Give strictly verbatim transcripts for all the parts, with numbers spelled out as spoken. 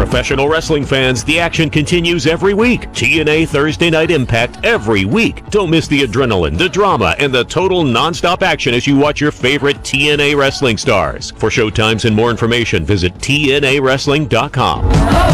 Professional wrestling fans, the action continues every week. T N A Thursday Night Impact every week. Don't miss the adrenaline, the drama, and the total nonstop action as you watch your favorite T N A wrestling stars. For showtimes and more information, visit T N A wrestling dot com.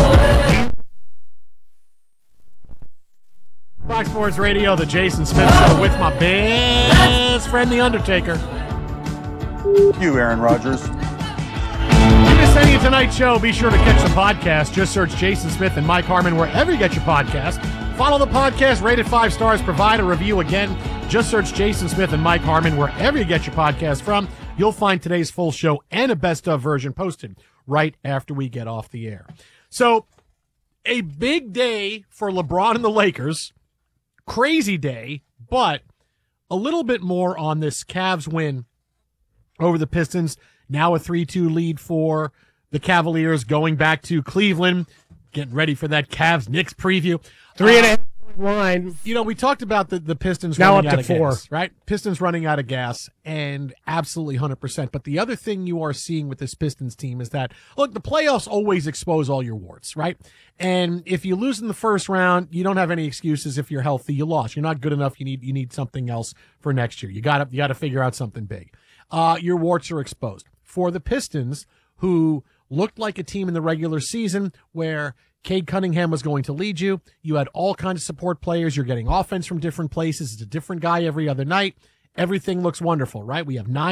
Fox Sports Radio, the Jason Smith Show with my best friend, The Undertaker. You, Aaron Rodgers. If you missed any of tonight's show, be sure to catch the podcast. Just search Jason Smith and Mike Harmon wherever you get your podcast. Follow the podcast, rate it five stars, provide a review. Again, just search Jason Smith and Mike Harmon wherever you get your podcast from. You'll find today's full show and a best-of version posted right after we get off the air. So, a big day for LeBron and the Lakers. Crazy day, but a little bit more on this Cavs win over the Pistons. Now a three two lead for the Cavaliers going back to Cleveland, getting ready for that Cavs-Knicks preview. Three and a half Uh, line. You know, we talked about the, the Pistons Now running up out to of four. gas, right? Pistons running out of gas, and absolutely one hundred percent. But the other thing you are seeing with this Pistons team is that, look, the playoffs always expose all your warts, right? And if you lose in the first round, you don't have any excuses. If you're healthy, you lost. You're not good enough. You need you need something else for next year. You got to you got to figure out something big. Uh, your warts are exposed. For the Pistons, who looked like a team in the regular season where Cade Cunningham was going to lead you, you had all kinds of support players. You're getting offense from different places. It's a different guy every other night. Everything looks wonderful, right? We have nine